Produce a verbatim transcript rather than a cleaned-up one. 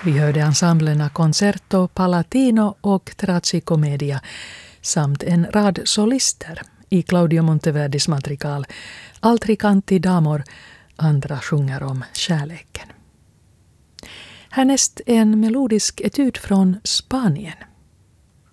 Vi hörde ensemblerna Concerto Palatino och Tragicomedia samt en rad solister i Claudio Monteverdis madrigal Altri canti d'amor, andra sjunger om kärleken. Härnäst en melodisk etude från Spanien.